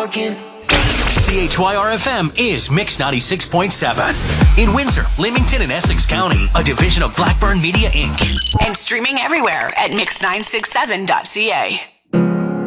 talking. CHYR-FM is Mix 96.7. In Windsor, Leamington, and Essex County, a division of Blackburn Media, Inc. And streaming everywhere at mix967.ca.